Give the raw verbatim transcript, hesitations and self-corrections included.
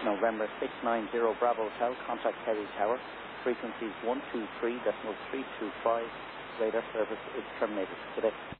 November six nine zero Bravo Hotel, contact Kerry Tower, frequencies one two three point three two five, radar service is terminated. Good day.